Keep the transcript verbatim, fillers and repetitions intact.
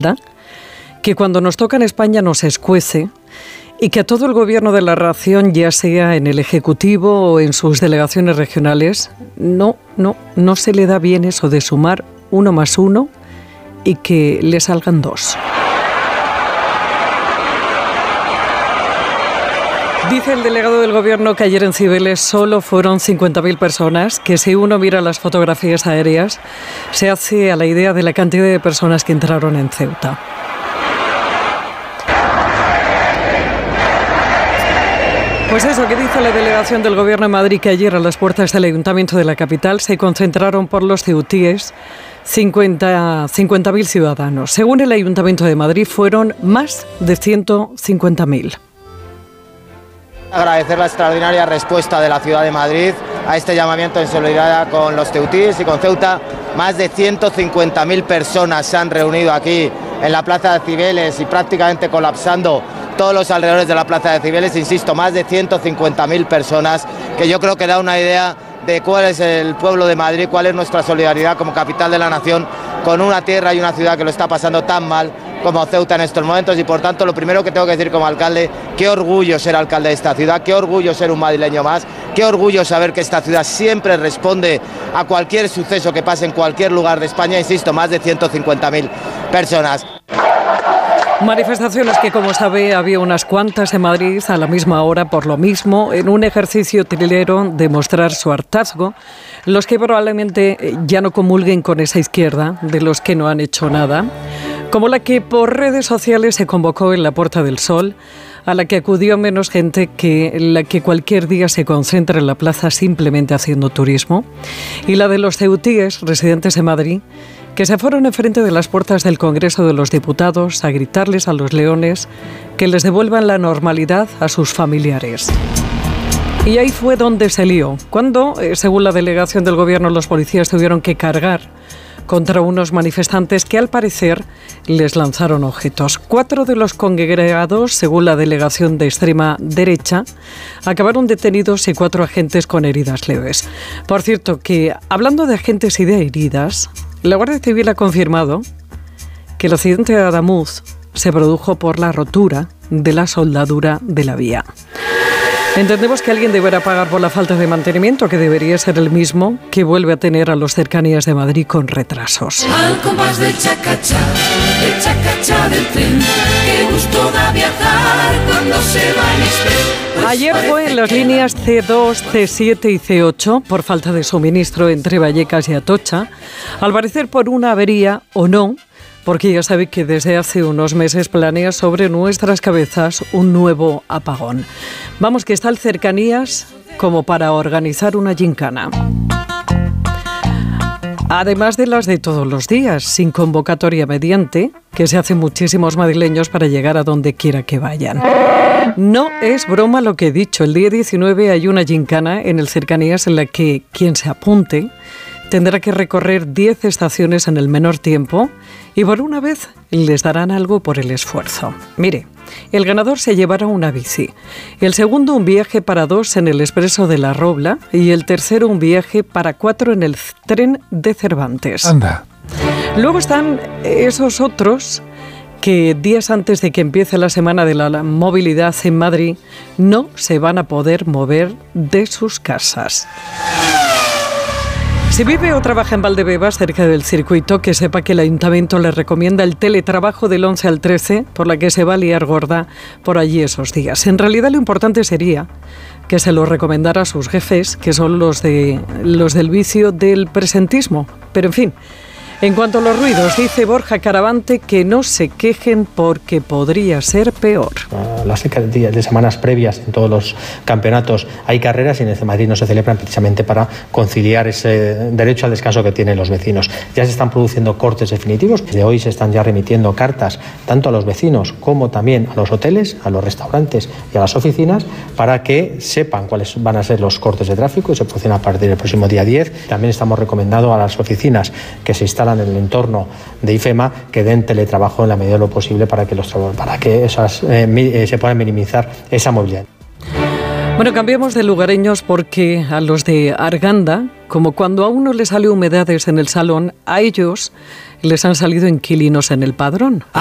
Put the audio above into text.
que cuando nos toca en España nos escuece y que a todo el gobierno de la nación, ya sea en el Ejecutivo o en sus delegaciones regionales, no, no, no se le da bien eso de sumar uno más uno y que le salgan dos. Dice el delegado del Gobierno que ayer en Cibeles solo fueron cincuenta mil personas, que si uno mira las fotografías aéreas, se hace a la idea de la cantidad de personas que entraron en Ceuta. Pues eso que dice la delegación del Gobierno en Madrid, que ayer a las puertas del Ayuntamiento de la capital se concentraron por los ceutíes cincuenta mil ciudadanos. Según el Ayuntamiento de Madrid, fueron más de ciento cincuenta mil. Agradecer la extraordinaria respuesta de la ciudad de Madrid a este llamamiento en solidaridad con los ceutíes y con Ceuta. Más de ciento cincuenta mil personas se han reunido aquí en la plaza de Cibeles y prácticamente colapsando todos los alrededores de la plaza de Cibeles. Insisto, más de ciento cincuenta mil personas, que yo creo que da una idea de cuál es el pueblo de Madrid, cuál es nuestra solidaridad como capital de la nación con una tierra y una ciudad que lo está pasando tan mal como Ceuta en estos momentos. Y por tanto, lo primero que tengo que decir como alcalde, qué orgullo ser alcalde de esta ciudad, qué orgullo ser un madrileño más, qué orgullo saber que esta ciudad siempre responde a cualquier suceso que pase en cualquier lugar de España. Insisto, más de ciento cincuenta mil personas. Manifestaciones que, como sabe, había unas cuantas en Madrid a la misma hora por lo mismo, en un ejercicio trilero de mostrar su hartazgo, los que probablemente ya no comulguen con esa izquierda de los que no han hecho nada, como la que por redes sociales se convocó en la Puerta del Sol, a la que acudió menos gente que la que cualquier día se concentra en la plaza simplemente haciendo turismo, y la de los ceutíes residentes en Madrid, que se fueron enfrente de las puertas del Congreso de los Diputados a gritarles a los leones que les devuelvan la normalidad a sus familiares. Y ahí fue donde se lió, cuando, eh, según la delegación del Gobierno, los policías tuvieron que cargar contra unos manifestantes que, al parecer, les lanzaron objetos. Cuatro de los congregados, según la delegación de extrema derecha, acabaron detenidos y cuatro agentes con heridas leves. Por cierto, que hablando de agentes y de heridas, la Guardia Civil ha confirmado que el accidente de Adamuz se produjo por la rotura de la soldadura de la vía. Entendemos que alguien deberá pagar por la falta de mantenimiento, que debería ser el mismo que vuelve a tener a los Cercanías de Madrid con retrasos. Al compás del chacachá, el chacachá del tren, qué gusto da viajar cuando se va en express. Ayer fue en las líneas ce dos, ce siete y ce ocho, por falta de suministro entre Vallecas y Atocha, al parecer por una avería o no, porque ya sabe que desde hace unos meses planea sobre nuestras cabezas un nuevo apagón. Vamos, que está el Cercanías como para organizar una gincana. Además de las de todos los días, sin convocatoria mediante, que se hacen muchísimos madrileños para llegar a donde quiera que vayan. No es broma lo que he dicho. El día diecinueve hay una gincana en el Cercanías en la que quien se apunte tendrá que recorrer diez estaciones en el menor tiempo y por una vez les darán algo por el esfuerzo. Mire, el ganador se llevará una bici, el segundo un viaje para dos en el Expreso de la Robla y el tercero un viaje para cuatro en el tren de Cervantes. Anda. Luego están esos otros que días antes de que empiece la Semana de la Movilidad en Madrid no se van a poder mover de sus casas. Si vive o trabaja en Valdebebas, cerca del circuito, que sepa que el Ayuntamiento le recomienda el teletrabajo del once al trece, por la que se va a liar gorda por allí esos días. En realidad lo importante sería que se lo recomendara a sus jefes, que son los, de, los del vicio del presentismo. Pero en fin, en cuanto a los ruidos, dice Borja Caravante que no se quejen porque podría ser peor. Las de semanas previas en todos los campeonatos hay carreras y en el de Madrid no se celebran precisamente para conciliar ese derecho al descanso que tienen los vecinos. Ya se están produciendo cortes definitivos. De hoy se están ya remitiendo cartas tanto a los vecinos como también a los hoteles, a los restaurantes y a las oficinas para que sepan cuáles van a ser los cortes de tráfico y se producen a partir del próximo día diez. También estamos recomendando a las oficinas que se instalan en el entorno de IFEMA que den teletrabajo en la medida de lo posible para que los para que esas eh, se pueda minimizar esa movilidad. Bueno, cambiemos de lugareños porque a los de Arganda, como cuando a uno le sale humedades en el salón, a ellos les han salido inquilinos en el padrón.